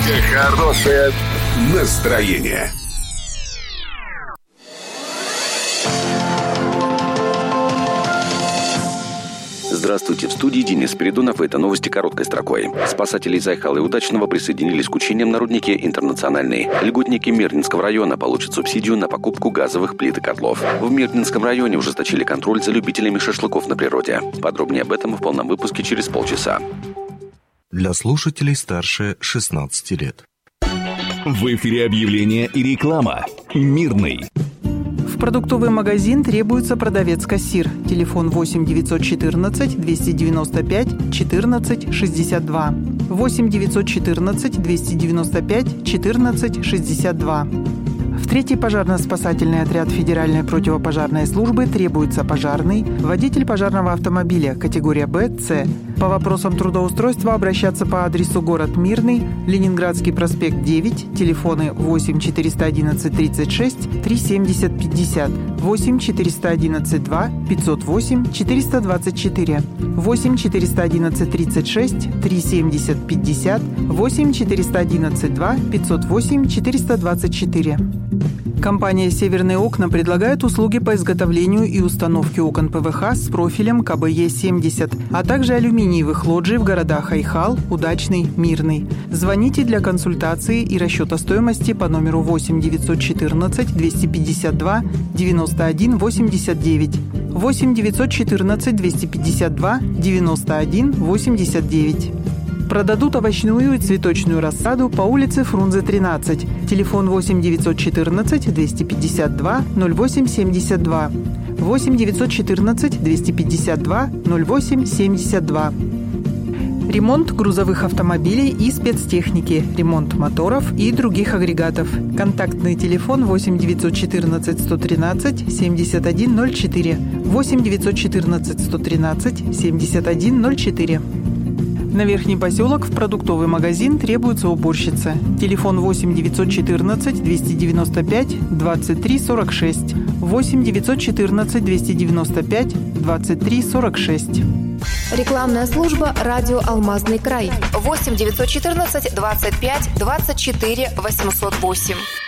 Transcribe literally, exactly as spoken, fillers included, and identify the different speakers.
Speaker 1: Хорошее настроение.
Speaker 2: Здравствуйте, в студии Денис Спиридонов, и это новости короткой строкой. Спасатели из Айхала и Удачного присоединились к учениям на руднике «Интернациональный». Льготники Мирнинского района получат субсидию на покупку газовых плит и котлов. В Мирнинском районе ужесточили контроль за любителями шашлыков на природе. Подробнее об этом в полном выпуске через полчаса.
Speaker 3: Для слушателей старше шестнадцати лет.
Speaker 4: В эфире объявление и реклама. Мирный.
Speaker 5: В продуктовый магазин требуется продавец-кассир. Телефон восемь девятьсот четырнадцать двести девяносто пять четырнадцать шестьдесят два. восемь девятьсот четырнадцать двести девяносто пять четырнадцать шестьдесят два. В третий пожарно-спасательный отряд Федеральной противопожарной службы требуется пожарный, водитель пожарного автомобиля категория Б, С. По вопросам трудоустройства обращаться по адресу город Мирный, Ленинградский проспект девять, телефоны восемь четыреста одиннадцать тридцать шесть три семьдесят пятьдесят, восемь четыреста одиннадцать два пятьсот восемь четыреста двадцать четыре, восемь четыреста одиннадцать тридцать шесть три семьдесят пятьдесят, восемь четыреста одиннадцать два пятьсот восемь четыреста двадцать четыре. Компания «Северные окна» предлагает услуги по изготовлению и установке окон ПВХ с профилем ка бэ е семьдесят, а также алюминиевых лоджий в городах Айхал, Удачный, Мирный. Звоните для консультации и расчета стоимости по номеру восемь девятьсот четырнадцать двести пятьдесят два девяносто один восемьдесят девять, восемь девятьсот четырнадцать двести пятьдесят два девяносто один восемьдесят девять. Продадут овощную и цветочную рассаду по улице Фрунзе, тринадцать. Телефон восемь девятьсот четырнадцать двести пятьдесят два ноль восемь семьдесят два. восемь девятьсот четырнадцать двести пятьдесят два ноль восемь семьдесят два. Ремонт грузовых автомобилей и спецтехники, ремонт моторов и других агрегатов. Контактный телефон восемь девятьсот четырнадцать сто тринадцать семьдесят один ноль четыре, восемь девятьсот четырнадцать сто тринадцать семьдесят один ноль четыре. На Верхний поселок в продуктовый магазин требуется уборщица. Телефон восемь девятьсот четырнадцать двести девяносто пять двадцать три сорок шесть, восемь девятьсот четырнадцать двести девяносто пять двадцать три сорок шесть.
Speaker 6: Рекламная служба «Радио Алмазный край». восемь девятьсот четырнадцать двадцать пять двадцать четыре восемьсот восемь.